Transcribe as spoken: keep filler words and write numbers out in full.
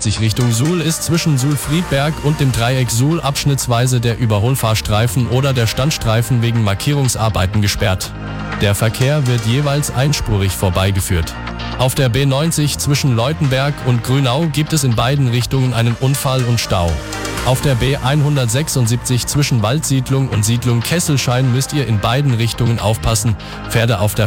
sechzig Richtung Suhl ist zwischen Suhl-Friedberg und dem Dreieck Suhl abschnittsweise der Überholfahrstreifen oder der Standstreifen wegen Markierungsarbeiten gesperrt. Der Verkehr wird jeweils einspurig vorbeigeführt. Auf der B neunzig zwischen Leutenberg und Grünau gibt es in beiden Richtungen einen Unfall und Stau. Auf der B hundertsechsundsiebzig zwischen Waldsiedlung und Siedlung Kesselschein müsst ihr in beiden Richtungen aufpassen. Pferde auf der